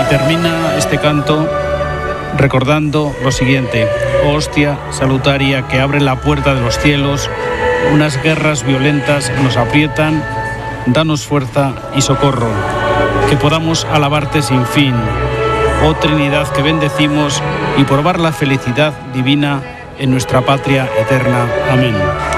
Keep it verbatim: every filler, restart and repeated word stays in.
Y termina este canto recordando lo siguiente: oh hostia salutaria que abre la puerta de los cielos, unas guerras violentas nos aprietan, danos fuerza y socorro, que podamos alabarte sin fin, oh Trinidad que bendecimos y probar la felicidad divina en nuestra patria eterna. Amén.